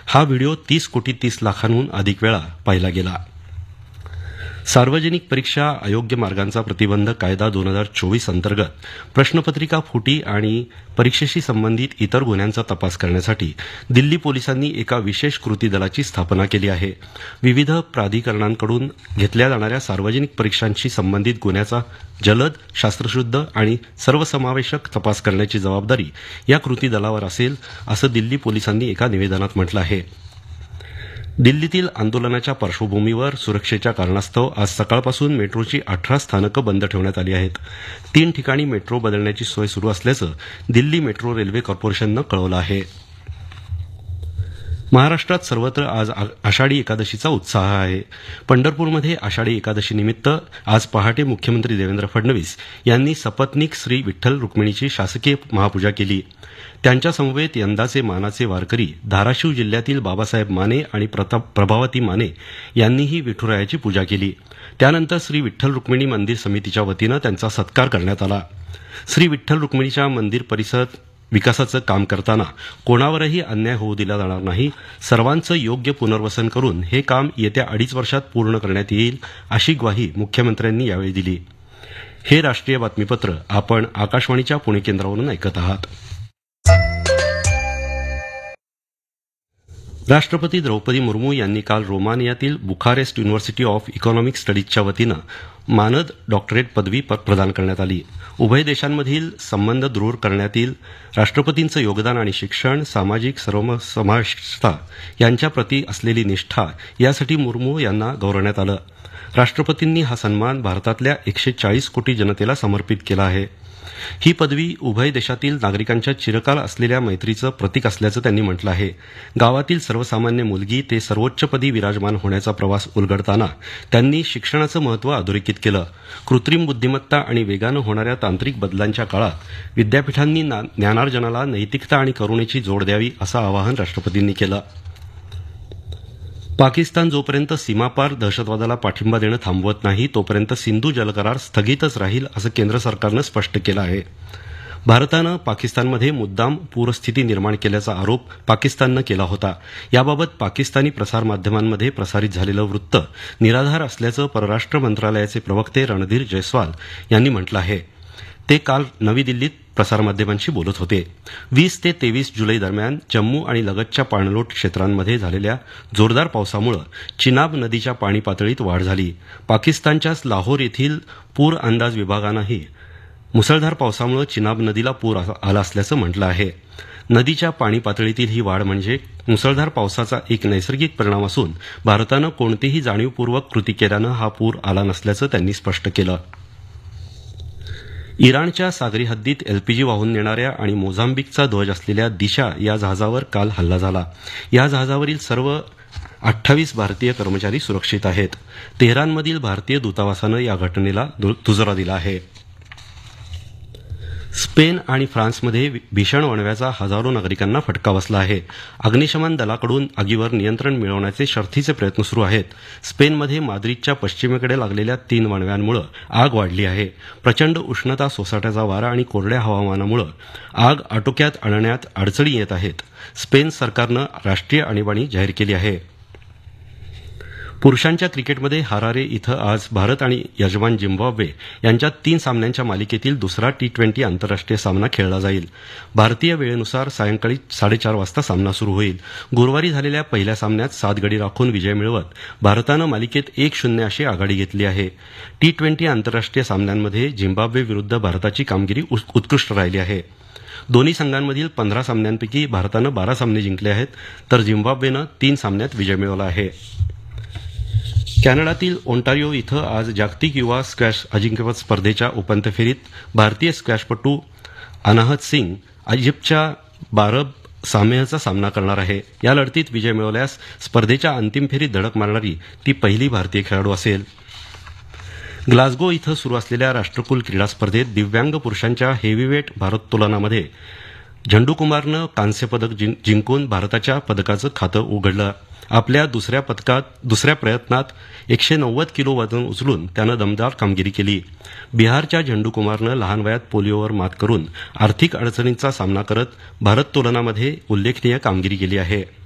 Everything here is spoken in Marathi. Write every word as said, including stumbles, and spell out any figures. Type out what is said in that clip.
हा व्हिडिओ तीस कोटी तीस लाखांहून अधिक वेळा पाहिला गेला. सार्वजनिक परीक्षा अयोग्य मार्गांचा प्रतिबंध कायदा दोन हजार चोवीस अंतर्गत प्रश्नपत्रिका फुटी आणि परीक्षेशी संबंधित इतर गुन्ह्यांचा तपास करण्यासाठी दिल्ली पोलिसांनी एका विशेष कृती दलाची स्थापना केली आहे. विविध प्राधिकरणांकडून घेतल्या जाणाऱ्या सार्वजनिक परीक्षांशी संबंधित गुन्ह्याचा जलद, शास्त्रशुद्ध आणि सर्वसमावेशक तपास करण्याची जबाबदारी या कृती दलावर असेल, असं दिल्ली पोलिसांनी एका निवेदनात म्हटलं आहे. दिल्लीतील आंदोलनाच्या पार्श्वभूमीवर सुरक्षेच्या कारणास्तव आज सकाळपासून मेट्रोची अठरा स्थानकं बंद ठेवण्यात आली आहेत. तीन ठिकाणी मेट्रो बदलण्याची सोय सुरू असल्याचं दिल्ली मेट्रो रेल्वे कॉर्पोरेशननं कळवलं आहे. महाराष्ट्रात सर्वत्र आज आषाढी एकादशीचा उत्साह आहे. पंढरपूरमध्ये आषाढी एकादशीनिमित्त आज पहाटे मुख्यमंत्री देवेंद्र फडणवीस यांनी सपत्नीक श्री विठ्ठल रुक्मिणीची शासकीय महापूजा केली. त्यांच्या समवेत यंदाचे मानाचे वारकरी धाराशिव जिल्ह्यातील बाबासाहेब माने आणि प्रभावती माने यांनीही विठुरायाची पूजा केली. त्यानंतर श्री विठ्ठल रुक्मिणी मंदिर समितीच्या वतीनं त्यांचा सत्कार करण्यात आला. श्री विठ्ठल रुक्मिणीच्या मंदिर परिसर विकासाचं काम करताना कोणावरही अन्याय होऊ दिला जाणार नाही. सर्वांचं योग्य पुनर्वसन करून हे काम येत्या अडीच वर्षात पूर्ण करण्यात येईल, अशी ग्वाही मुख्यमंत्र्यांनी यावेळी दिली. हे राष्ट्रीय बातमीपत्र आपण आकाशवाणीच्या पुणे केंद्रावरून ऐकत आहात. राष्ट्रपती द्रौपदी मुर्मू यांनी काल रोमानियातील बुखारेस्ट युनिव्हर्सिटी ऑफ इकॉनॉमिक स्टडीजच्या वतीनं मानद डॉक्टरेट पदवी प्रदान करण्यात आली. उभय देशांमधील संबंध दृढ करण्यातील राष्ट्रपतींचं योगदान आणि शिक्षण, सामाजिक सर्वसमावेशकता यांच्याप्रती असलेली निष्ठा यासाठी मुर्मू यांना गौरवण्यात आलं. राष्ट्रपतींनी हा सन्मान भारतातल्या एकशे चाळीस कोटी जनतेला समर्पित केला आहे. ही पदवी उभय देशातील नागरिकांच्या चिरकाल असलेल्या मैत्रीचं प्रतीक असल्याचं त्यांनी म्हटलं आहे. गावातील सर्वसामान्य मुलगी ते सर्वोच्चपदी विराजमान होण्याचा प्रवास उलगडताना त्यांनी शिक्षणाचं महत्त्व अधोरेखित केलं. कृत्रिम बुद्धिमत्ता आणि वेगानं होणाऱ्या तांत्रिक बदलांच्या काळात विद्यापीठांनी ज्ञानार्जनाला नैतिकता आणि करुणेची जोड द्यावी, असं आवाहन राष्ट्रपतींनी केलं. पाकिस्तान जोपर्यंत सीमापार दहशतवादाला पाठिंबा देणं थांबवत नाही तोपर्यंत सिंधू जलकरार स्थगितच राहील, असं केंद्र सरकारनं स्पष्ट केलं आहे. भारतानं पाकिस्तानमध्ये मुद्दाम पूरस्थिती निर्माण केल्याचा आरोप पाकिस्ताननं केला होता. याबाबत पाकिस्तानी प्रसारमाध्यमांमध्ये प्रसारित झालेलं वृत्त निराधार असल्याचं परराष्ट्र मंत्रालयाचे प्रवक्ते रणधीर जयस्वाल यांनी म्हटलं आहे. ते काल नवी दिल्लीत प्रसारमाध्यमांशी बोलत होते. वीस ते तेवीस जुलै दरम्यान जम्मू आणि लगतच्या पाणलोट क्षेत्रांमध्ये झालेल्या जोरदार पावसामुळे चिनाब नदीच्या पाणी पातळीत वाढ झाली. पाकिस्तानच्याच लाहोर येथील पूर अंदाज विभागानंही मुसळधार पावसामुळे चिनाब नदीला पूर आला असल्याचं म्हटलं आहे. नदीच्या पाणी पातळीतील ही वाढ म्हणजे मुसळधार पावसाचा एक नैसर्गिक परिणाम असून भारतानं कोणतीही जाणीवपूर्वक कृती केल्यानं हा पूर आला नसल्याचं त्यांनी स्पष्ट केलं. इराणच्या सागरी हद्दीत एलपीजी वाहून नेणाऱ्या आणि मोझांबिकचा ध्वज असलेल्या दिशा या जहाजावर काल हल्ला झाला. या जहाजावरील सर्व अठ्ठावीस भारतीय कर्मचारी सुरक्षित आहेत. तेहरानमधील भारतीय दूतावासानं या घटनेला दुजोरा दिला आहे. स्पेन आणि फ्रान्समध्ये भीषण वणव्याचा हजारो नागरिकांना फटका बसला आहे. अग्निशमन दलाकडून आगीवर नियंत्रण मिळवण्याचे शर्थीचे प्रयत्न सुरू आहेत. स्पेनमध्ये माद्रिदच्या पश्चिमेकडे लागलेल्या तीन वणव्यांमुळे आग वाढली आहे. प्रचंड उष्णता, सोसाट्याचा वारा आणि कोरड्या हवामानामुळे आग आटोक्यात आणण्यात अडचणी येत आहेत. स्पेन सरकारनं राष्ट्रीय आणीबाणी जाहीर केली आहे. पुरुषांच्या क्रिकेटमध्ये हरारे इथं आज भारत आणि यजमान झिम्बाब्वे यांच्यात तीन सामन्यांच्या मालिकेतील दुसरा टी ट्वेंटी आंतरराष्ट्रीय सामना खेळला जाईल. भारतीय वेळेनुसार सायंकाळी साडेचार वाजता सामना सुरू होईल. गुरुवारी झालेल्या पहिल्या सामन्यात सात गडी राखून विजय मिळवत भारतानं मालिकेत एक शून्य अशी आघाडी घेतली आहे. टी ट्वेंटी आंतरराष्ट्रीय सामन्यांमध्ये झिम्बाब्वे विरुद्ध भारताची कामगिरी उत्कृष्ट राहिली आहे. दोन्ही संघांमधील पंधरा सामन्यांपैकी भारतानं बारा सामने जिंकले आहेत, तर झिम्बाब्वेनं तीन सामन्यात विजय मिळवला आहे. कॅनडातील ओंटारिओ इथं आज जागतिक युवा स्क्वॅश अजिंक्यपद स्पर्धेच्या उपांत्य फेरीत भारतीय स्क्वॅशपटू अनाहत सिंग इजिप्तच्या बारब सामेहचा सामना करणार आहे. या लढतीत विजय मिळवल्यास स्पर्धेच्या अंतिम फेरीत धडक मारणारी ती पहिली भारतीय खेळाडू असेल. ग्लासगो इथं सुरू असलेल्या राष्ट्रकुल क्रीडा स्पर्धेत दिव्यांग पुरुषांच्या हेवीवेट भारोत्तोलनामध्ये झंडूकुमारनं कांस्य पदक जिंकून भारताच्या पदकाचं खातं उघडलं. आपल्या दुसऱ्या पदकात दुसऱ्या प्रयत्नात एकशे नव्वद किलो वजन उचलून त्यानं दमदार कामगिरी केली. बिहारच्या झंडूकुमारनं लहान वयात पोलिओवर मात करून आर्थिक अडचणींचा सामना करत भारोत्तोलनामध्ये उल्लेखनीय कामगिरी केली आहे.